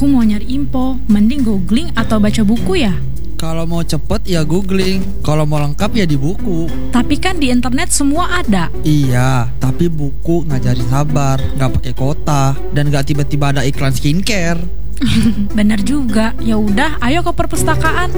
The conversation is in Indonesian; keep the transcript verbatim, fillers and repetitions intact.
aku mau nyari info, mending googling atau baca buku ya? Kalau mau cepet ya googling, kalau mau lengkap ya di buku. Tapi kan di internet semua ada. Iya, tapi buku ngajarin sabar, nggak pakai kota, dan nggak tiba-tiba ada iklan skincare. Bener juga. Ya udah, ayo ke perpustakaan.